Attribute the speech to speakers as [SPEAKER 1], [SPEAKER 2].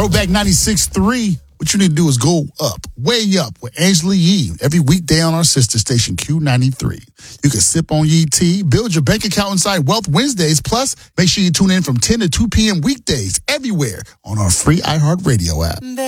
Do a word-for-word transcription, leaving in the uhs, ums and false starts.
[SPEAKER 1] Throwback ninety-six point three. What you need to do is go up, way up with Angela Yee every weekday on our sister station Q ninety-three. You can sip on Yee tea, build your bank account inside Wealth Wednesdays. Plus, make sure you tune in from ten to two p.m. weekdays everywhere on our free iHeartRadio app.